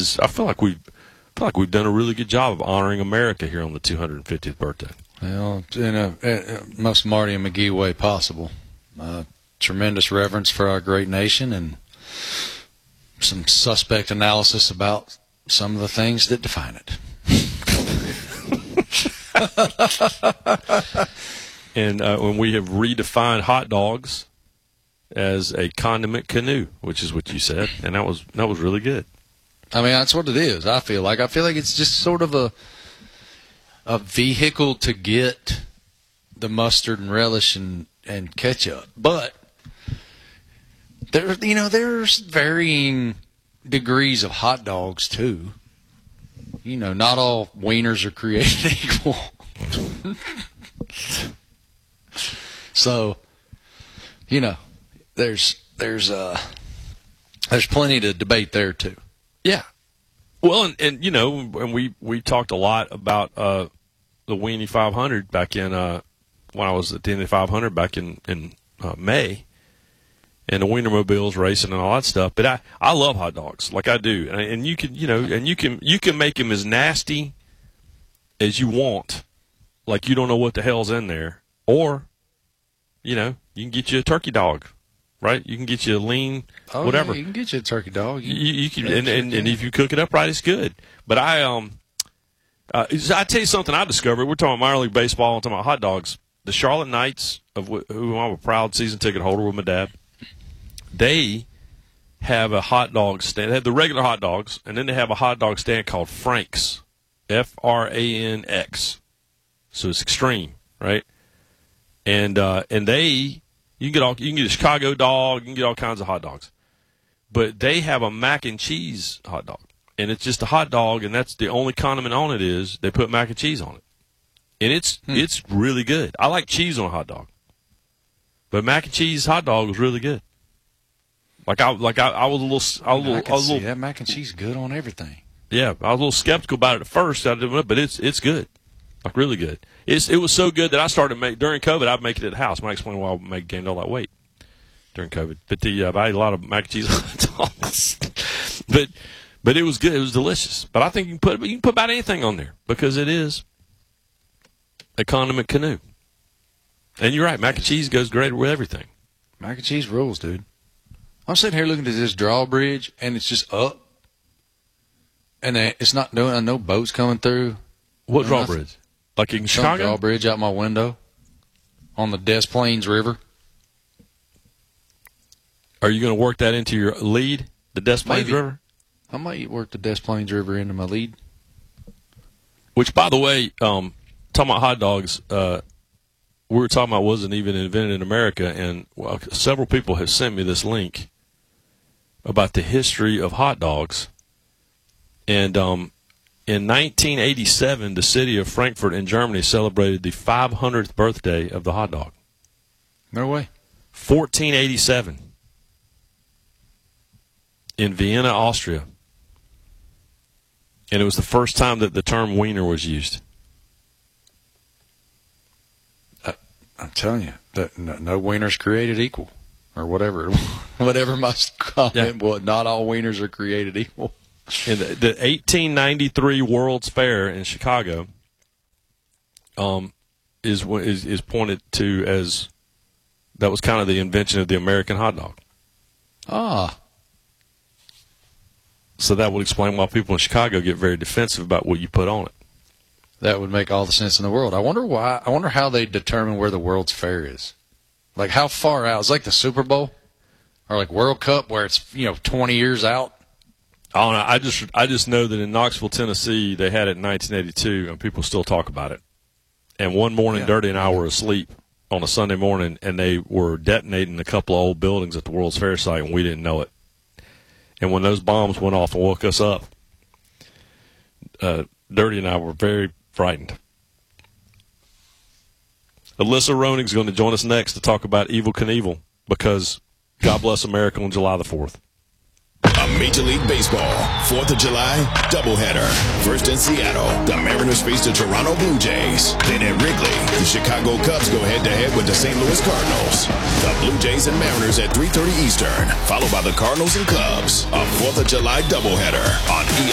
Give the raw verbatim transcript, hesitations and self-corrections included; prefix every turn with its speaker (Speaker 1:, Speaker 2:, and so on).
Speaker 1: is. I feel like we, I feel like we've done a really good job of honoring America here on the two hundred fiftieth birthday.
Speaker 2: Well, in a, a most Marty and McGee way possible. Uh, tremendous reverence for our great nation and some suspect analysis about some of the things that define it.
Speaker 1: And uh, when we have redefined hot dogs as a condiment canoe, which is what you said, and that was that was really good.
Speaker 2: I mean, that's what it is. I feel like I feel like it's just sort of a a vehicle to get the mustard and relish and, and ketchup. But there, you know, there's varying degrees of hot dogs too. You know, not all wieners are created equal. So, you know, there's there's uh there's plenty to debate there too.
Speaker 1: Yeah. Well, and, and you know, and we, we talked a lot about uh, the Weenie five hundred back in uh, when I was at the Indy five hundred back in in uh, May, and the Wienermobiles racing and all that stuff. But I, I love hot dogs, like I do, and, and you can you know and you can you can make them as nasty as you want, like you don't know what the hell's in there, or you know you can get you a turkey dog. Right, you can get you a lean,
Speaker 2: oh,
Speaker 1: whatever.
Speaker 2: Yeah, you can get you a turkey dog.
Speaker 1: You, you, you can, and, and, and if you cook it up right, it's good. But I, um, uh, I tell you something I discovered. We're talking about minor league baseball and talking about hot dogs. The Charlotte Knights, of wh- who I'm a proud season ticket holder with my dad, they have a hot dog stand. They have the regular hot dogs, and then they have a hot dog stand called Frank's, F R A N X. So it's extreme, right? And uh, and they. You can get all you can get a Chicago dog, you can get all kinds of hot dogs. But they have a mac and cheese hot dog. And it's just a hot dog, and that's the only condiment on it is they put mac and cheese on it. And it's hmm. it's really good. I like cheese on a hot dog. But mac and cheese hot dog was really good. Like I like I, I was a little I was a little,
Speaker 2: I can
Speaker 1: I was a
Speaker 2: see
Speaker 1: little
Speaker 2: that mac and cheese is good on everything.
Speaker 1: Yeah, I was a little skeptical about it at first, I didn't, but it's it's good. Like, really good. It's, it was so good that I started make during COVID. I'd make it at the house. I might explain why I make, gained all that weight during COVID. But the uh, I ate a lot of mac and cheese hot dogs. but but it was good. It was delicious. But I think you can put you can put about anything on there because it is a condiment canoe. And you're right. Mac and cheese goes great with everything.
Speaker 2: Mac and cheese rules, dude. I'm sitting here looking at this drawbridge, and it's just up, and it's not doing. No boats coming through.
Speaker 1: What drawbridge? Like in
Speaker 2: Some
Speaker 1: Chicago?
Speaker 2: drawbridge out my window on the Des Plaines River.
Speaker 1: Are you going to work that into your lead, the Des Plaines
Speaker 2: Maybe.
Speaker 1: River?
Speaker 2: I might work the Des Plaines River into my lead.
Speaker 1: Which, by the way, um, talking about hot dogs, uh, we were talking about wasn't even invented in America, and well, several people have sent me this link about the history of hot dogs. And um, in nineteen eighty-seven, the city of Frankfurt in Germany celebrated the five hundredth birthday of the hot dog.
Speaker 2: No way.
Speaker 1: fourteen eighty-seven in Vienna, Austria. And it was the first time that the term wiener was used.
Speaker 2: I, I'm telling you, that no, no wieners created equal, or whatever, whatever my comment
Speaker 1: Yeah.
Speaker 2: was. Not all wieners are created equal.
Speaker 1: In the, the eighteen ninety-three World's Fair in Chicago, um, is is is pointed to as that was kind of the invention of the American hot dog.
Speaker 2: Ah,
Speaker 1: so that would explain why people in Chicago get very defensive about what you put on it.
Speaker 2: that would make all the sense in the world. I wonder why. I wonder how they determine where the World's Fair is. Like how far out? It's like the Super Bowl or like World Cup, where it's you know twenty years out.
Speaker 1: I don't know. I just I just know that in Knoxville, Tennessee, they had it in nineteen eighty-two, and people still talk about it. And one morning,
Speaker 2: Yeah.
Speaker 1: Dirty and I were asleep on a Sunday morning, and they were detonating a couple of old buildings at the World's Fair site, and we didn't know it. And when those bombs went off and woke us up, uh, Dirty and I were very frightened. Alyssa Roning's going to join us next to talk about Evel Knievel, because God bless America on July the fourth.
Speaker 3: A Major League Baseball fourth of July doubleheader. First in Seattle, the Mariners face the Toronto Blue Jays. Then at Wrigley, the Chicago Cubs go head-to-head with the Saint Louis Cardinals. The Blue Jays and Mariners at three thirty Eastern, followed by the Cardinals and Cubs. A fourth of July doubleheader on E